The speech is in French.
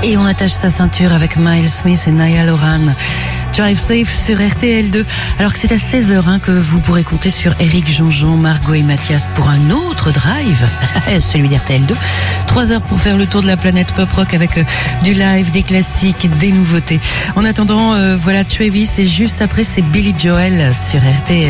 Et on attache sa ceinture avec Miles Smith et Niall Horan. Drive Safe sur RTL2. Alors que c'est à 16h que vous pourrez compter sur Eric Jean-Jean, Margot et Mathias pour un autre drive, celui d'RTL2. 3 heures pour faire le tour de la planète pop rock avec du live, des classiques, des nouveautés. En attendant, voilà Travis et juste après c'est Billy Joel sur RTL.